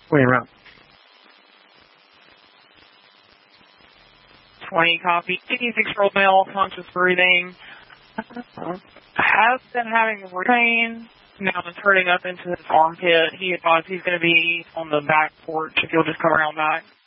Wait around. 20 copy. 56-year-old male, conscious breathing. Has been having pain. Now it's hurting up into his armpit. He advised he's going to be on the back porch if you'll just come around back.